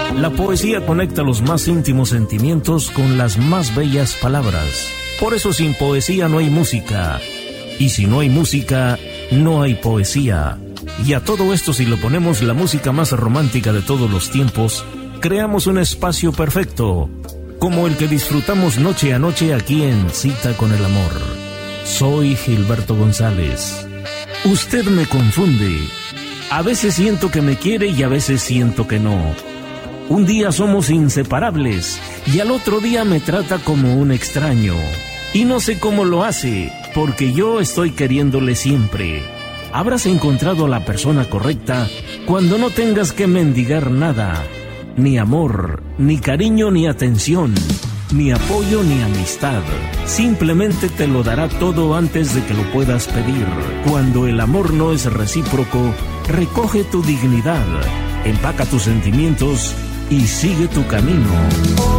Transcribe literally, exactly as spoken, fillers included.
La poesía conecta los más íntimos sentimientos con las más bellas palabras. Por eso sin poesía no hay música. Y si no hay música, no hay poesía. Y a todo esto, si lo ponemos la música más romántica de todos los tiempos, creamos un espacio perfecto, como el que disfrutamos noche a noche aquí en Cita con el Amor. Soy Gilberto González. Usted me confunde. A veces siento que me quiere y a veces siento que no. Un día somos inseparables y al otro día me trata como un extraño. Y no sé cómo lo hace, porque yo estoy queriéndole siempre. Habrás encontrado a la persona correcta cuando no tengas que mendigar nada. Ni amor, ni cariño, ni atención, ni apoyo, ni amistad. Simplemente te lo dará todo antes de que lo puedas pedir. Cuando el amor no es recíproco, recoge tu dignidad, empaca tus sentimientos y sigue tu camino.